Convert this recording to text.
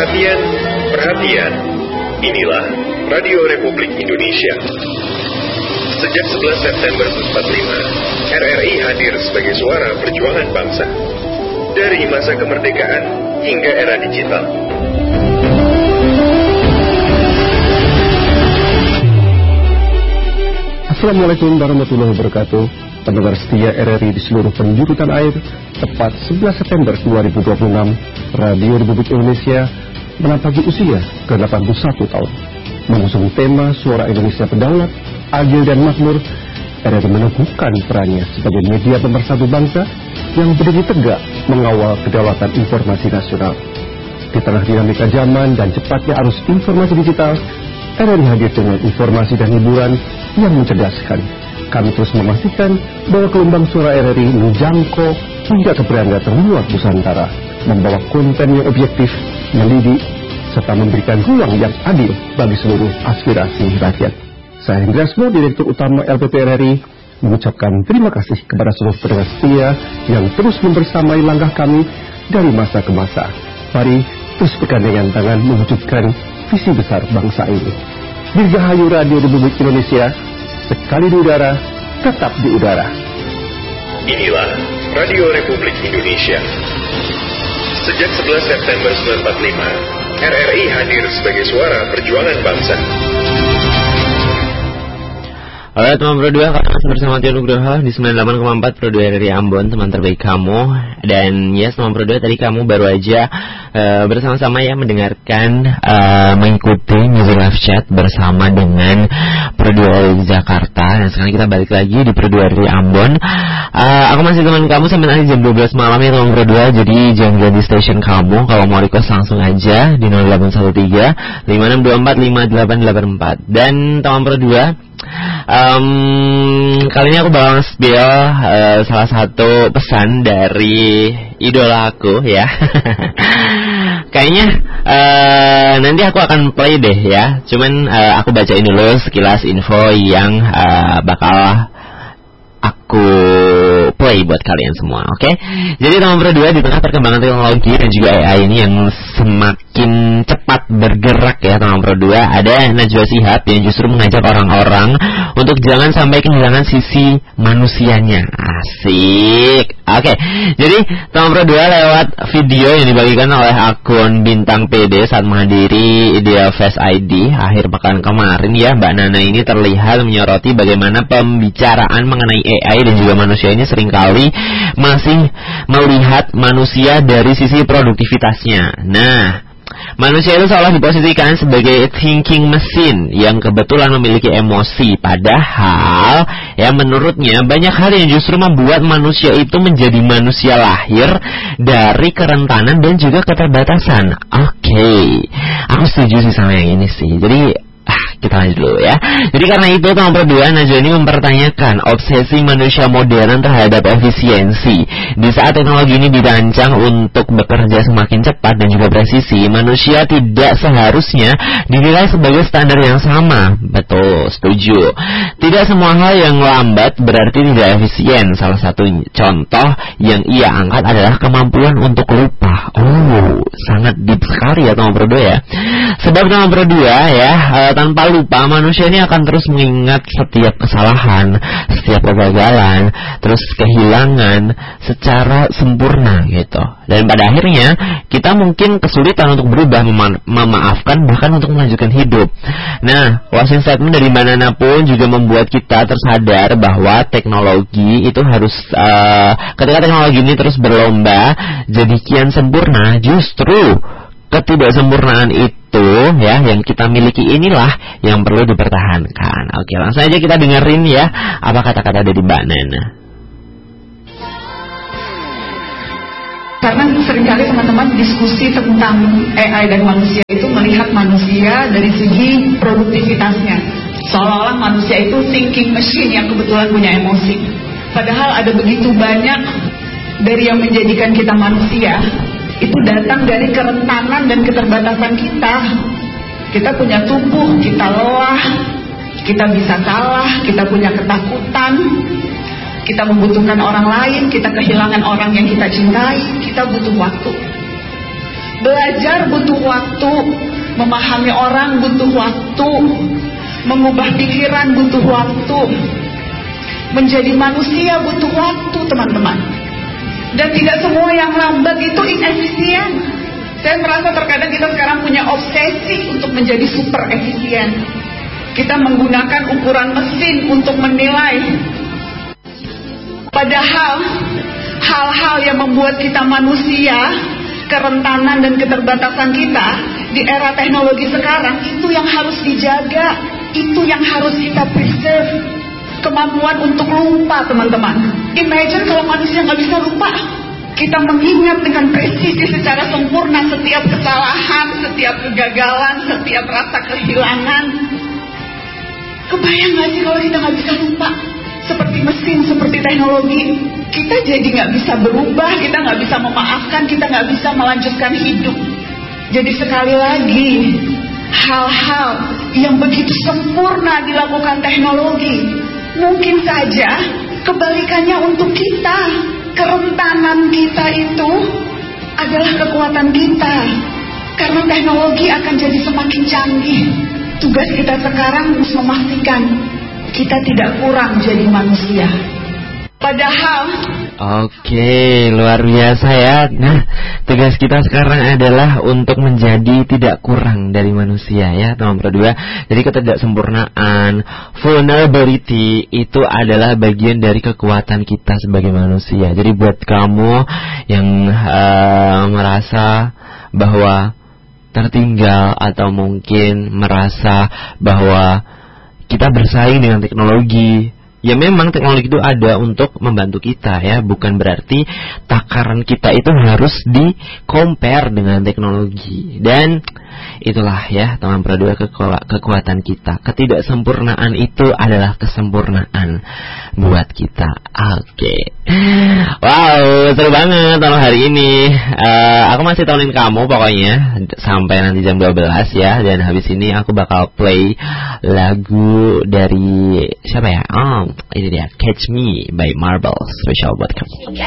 Perhatian, perhatian. Inilah Radio Republik Indonesia. Sejak 11 September 1945, RRI hadir sebagai suara perjuangan bangsa. Dari masa kemerdekaan hingga era digital. Assalamualaikum warahmatullahi wabarakatuh. Pendengar setia RRI di seluruh penjuru tanah air, tepat 11 September 2026, Radio Republik Indonesia menapaki usia ke-81 tahun. Mengusung tema Suara Indonesia Berdaulat, Adil dan Makmur, RRI meneguhkan perannya sebagai media pemersatu bangsa yang berdiri tegak mengawal kedaulatan informasi nasional. Di tengah dinamika zaman dan cepatnya arus informasi digital, RRI hadir dengan informasi dan hiburan yang mencerdaskan. Kami terus memastikan bahwa gelombang suara RRI menjangkau hingga ke beranda terluar Nusantara, membawa konten yang objektif, mendidik, serta memberikan ruang yang adil bagi seluruh aspirasi rakyat. Saya Hendriasmo, Direktur Utama LPP RRI, mengucapkan terima kasih kepada seluruh pendengar setia yang terus membersamai langkah kami dari masa ke masa. Mari terus bergandengan tangan mewujudkan visi besar bangsa ini. Dirgahayu Radio Republik Indonesia, sekali di udara, tetap di udara. Inilah Radio Republik Indonesia. Sejak 11 September 1945, RRI hadir sebagai suara perjuangan bangsa. Halo teman Pro 2, kami bersama Tio Nugroho di 98,4 Pro 2 RRI Ambon, teman terbaik kamu. Dan yes, teman Pro 2, tadi kamu baru aja bersama-sama ya mendengarkan, mengikuti Music Live Chat bersama dengan Pro 2 Jakarta. Dan sekarang kita balik lagi di Pro 2 RRI Ambon. Aku masih teman kamu sampai nanti jam 12 malam ya teman Pro 2. Jadi jangan ganti station kamu. Kalau mau request langsung aja di 0813 5624 5884. Dan teman Pro 2, kali ini aku bakal spill salah satu pesan dari idola aku ya. Kayaknya nanti aku akan play deh ya. Cuman aku bacain dulu sekilas info yang bakal aku play buat kalian semua, oke? Jadi teman Pro 2, di tengah perkembangan teknologi dan juga AI ini yang semakin cepat bergerak ya teman Pro 2, ada Najwa Shihab yang justru mengajak orang-orang untuk jangan sampai kehilangan sisi manusianya. Asik. Oke. Jadi teman Pro 2, lewat video yang dibagikan oleh akun Bintang PD saat menghadiri Ideal Face ID akhir pekan kemarin ya, Mbak Nana ini terlihat menyoroti bagaimana pembicaraan mengenai AI dan juga manusia ini seringkali masih melihat manusia dari sisi produktivitasnya. Nah, manusia itu seolah diposisikan sebagai thinking machine yang kebetulan memiliki emosi. Padahal, ya menurutnya banyak hal yang justru membuat manusia itu menjadi manusia lahir dari kerentanan dan juga keterbatasan. Oke, aku setuju sih sama yang ini sih. Jadi kita lanjut dulu ya. Jadi karena itu teman Pro 2, Najwa ini mempertanyakan obsesi manusia modern terhadap efisiensi. Di saat teknologi ini dirancang untuk bekerja semakin cepat dan juga presisi, manusia tidak seharusnya dinilai sebagai standar yang sama. Betul, setuju. Tidak semua hal yang lambat berarti tidak efisien. Salah satu contoh yang ia angkat adalah kemampuan untuk lupa. Oh, sangat deep sekali ya teman Pro 2 ya. Sebab teman Pro 2 ya, tanpa lupa manusia ini akan terus mengingat setiap kesalahan, setiap kegagalan, terus kehilangan secara sempurna gitu. Dan pada akhirnya kita mungkin kesulitan untuk berubah, memaafkan, bahkan untuk melanjutkan hidup. Nah, closing statement dari Mbak Nana pun juga membuat kita tersadar bahwa teknologi itu harus ketika teknologi ini terus berlomba jadi kian sempurna, justru ketidaksempurnaan itu ya yang kita miliki inilah yang perlu dipertahankan. Oke, langsung aja kita dengerin ya apa kata-kata dari Mbak Nana. Karena seringkali teman-teman diskusi tentang AI dan manusia itu melihat manusia dari segi produktivitasnya, seolah-olah manusia itu thinking machine yang kebetulan punya emosi. Padahal ada begitu banyak dari yang menjadikan kita manusia itu datang dari kerentanan dan keterbatasan kita. Kita punya tubuh, kita lelah, kita bisa salah, kita punya ketakutan, kita membutuhkan orang lain, kita kehilangan orang yang kita cintai, kita butuh waktu. Belajar butuh waktu, memahami orang butuh waktu, mengubah pikiran butuh waktu, menjadi manusia butuh waktu, teman-teman. Dan tidak semua yang lambat itu inefisien. Saya merasa terkadang kita sekarang punya obsesi untuk menjadi super efisien. Kita menggunakan ukuran mesin untuk menilai. Padahal hal-hal yang membuat kita manusia, kerentanan dan keterbatasan kita di era teknologi sekarang, itu yang harus dijaga, itu yang harus kita preserve. Kemampuan untuk lupa, teman-teman. Imagine kalau manusia nggak bisa lupa. Kita mengingat dengan presisi secara sempurna setiap kesalahan, setiap kegagalan, setiap rasa kehilangan. Kebayang nggak sih kalau kita nggak bisa lupa? Seperti mesin, seperti teknologi, kita jadi nggak bisa berubah, kita nggak bisa memaafkan, kita nggak bisa melanjutkan hidup. Jadi sekali lagi, hal-hal yang begitu sempurna dilakukan teknologi, mungkin saja kebalikannya untuk kita. Kerentanan kita itu adalah kekuatan kita. Karena teknologi akan jadi semakin canggih. Tugas kita sekarang harus memastikan kita tidak kurang jadi manusia. Padahal Oke, luar biasa ya. Nah, tugas kita sekarang adalah untuk menjadi tidak kurang dari manusia ya, teman berdua. Jadi ketidaksempurnaan, vulnerability itu adalah bagian dari kekuatan kita sebagai manusia. Jadi buat kamu yang merasa bahwa tertinggal atau mungkin merasa bahwa kita bersaing dengan teknologi, ya memang teknologi itu ada untuk membantu kita ya, bukan berarti takaran kita itu harus di-compare dengan teknologi. Dan itulah ya teman berdua kekuatan kita. Ketidaksempurnaan itu adalah kesempurnaan buat kita. Oke. Wow, seru banget malam hari ini. Aku masih temenin kamu pokoknya sampai nanti jam 12 ya. Dan habis ini aku bakal play lagu dari siapa ya? Ini dia, Catch Me by Marble, spesial buat kamu.